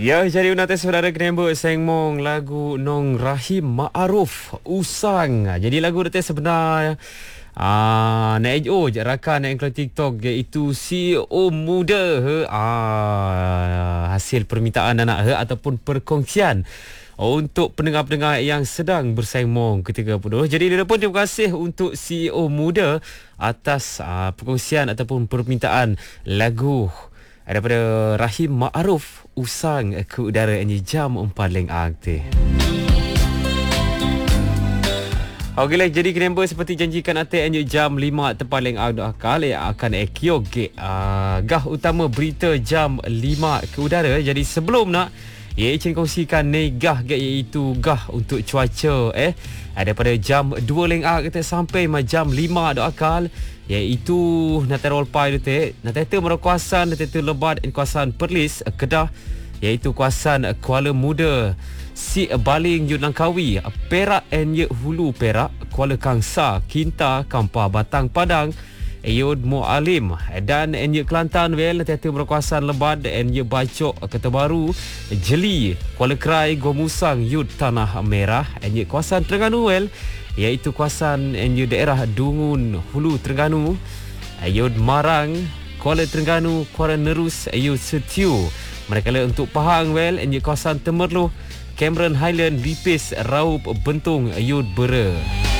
Ya, jadi nanti saudara kena buat sengmong lagu Nong Rahim Ma'aruf Usang. Jadi lagu nanti sebenar naik rakan yang kalau TikTok iaitu CEO muda hasil permintaan anak ataupun perkongsian untuk pendengar-pendengar yang sedang bersengmong ketika penuh. Jadi dia pun terima kasih untuk CEO muda atas perkongsian ataupun permintaan lagu daripada Rahim Ma'aruf Usang ke udara ini jam 4 leng aktif. Okeylah, jadi kenapa seperti janjikan nanti jam 5 tepat leng akal akan ekiok gah utama berita jam 5 ke udara. Jadi sebelum nak Icin kongsikan negah iaitu gah untuk cuaca daripada jam 2 leng kita sampai jam 5 akal iaitu Natarol Pai Natata merakawasan Natata Lebat dan kawasan Perlis Kedah iaitu kawasan Kuala Muda Si Baling Yut Langkawi Perak and Ye Hulu Perak Kuala Kangsa Kinta Kampar Batang Padang Ayod Mu'alim dan Ye Kelantan Natata merakawasan Lebat dan Ye Bacok Kota Baru Jeli Kuala Kerai Gomusang Yut Tanah Merah Ye kawasan Terengganu iaitu kawasan daerah Dungun Hulu Terengganu ayod Marang Kuala Terengganu Kuala Nerus ayod Setiu. Mereka untuk Pahang kawasan Temerloh Cameron Highland Lipis Raup Bentung ayod Bera.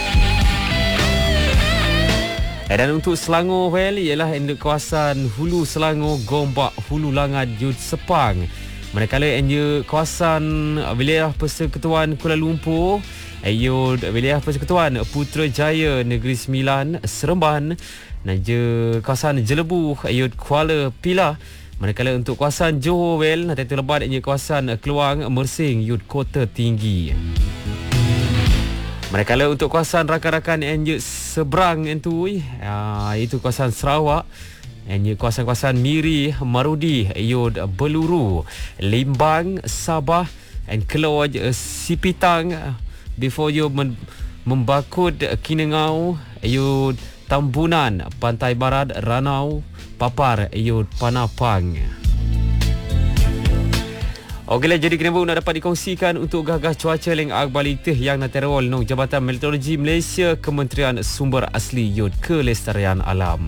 Dan untuk Selangor ialah kawasan Hulu Selangor Gombak Hulu Langat Yud Sepang. Manakala kawasan wilayah Persekutuan Kuala Lumpur ayod wilayah Persekutuan Putrajaya Negeri Sembilan Seremban dan kawasan Jelebu ayod Kuala Pilah. Manakala untuk kawasan Johor nanti terlebat kawasan Keluang Mersing yud Kota Tinggi. Manakala untuk kawasan rakan-rakan seberang itu kawasan Sarawak kawasan-kawasan Miri Marudi ayod Beluru Limbang Sabah and Keloj Sipitang before you membakud Kinengau ayod Tambunan Pantai Barat Ranau Papar ayod Panapang. Okeylah, jadi kenapa nak dapat dikongsikan untuk gagah cuaca leng balik teh yang naterol nong Jabatan Meteorologi Malaysia Kementerian Sumber Asli Yud Kelestarian Alam.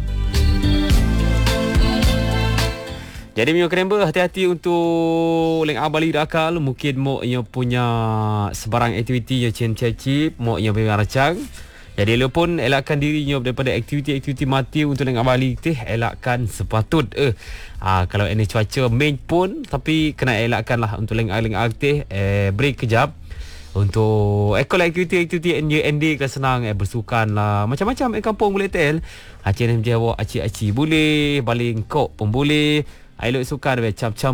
Jadi minyak kenapa hati-hati untuk leng balik akal mungkin mo punya sebarang aktiviti yang cip mo yang beracang. Jadi lo pun elakkan dirinya daripada aktiviti-aktiviti mati untuk leng balik teh elakkan sepatut kalau ini cuaca main pun tapi kena elakkanlah untuk leng aktif break kejap untuk kalau aktiviti ND kan senang bersukan lah macam-macam kampung boleh tel acik ni menjawab acik-acik boleh baling kok pun boleh elok sukan cap-cap